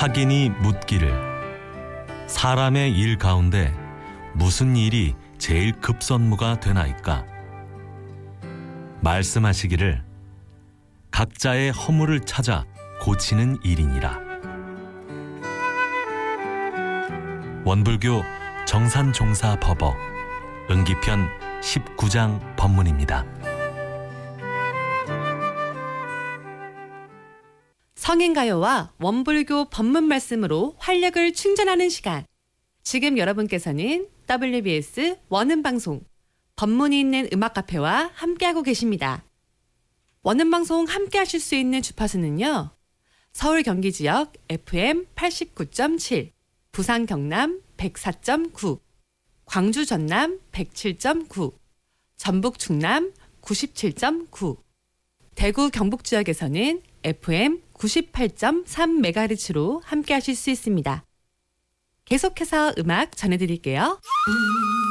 학인이 묻기를 사람의 일 가운데 무슨 일이 제일 급선무가 되나이까? 말씀하시기를 각자의 허물을 찾아 고치는 일이니라. 원불교 정산종사법어 응기편 19장 법문입니다. 성인가요와 원불교 법문 말씀으로 활력을 충전하는 시간. 지금 여러분께서는 WBS 원음방송 법문이 있는 음악카페와 함께하고 계십니다. 원음방송 함께하실 수 있는 주파수는요. 서울 경기 지역 FM 89.7, 부산 경남 104.9, 광주 전남 107.9, 전북 충남 97.9, 대구 경북 지역에서는 FM 98.3MHz로 함께하실 수 있습니다. 계속해서 음악 전해드릴게요.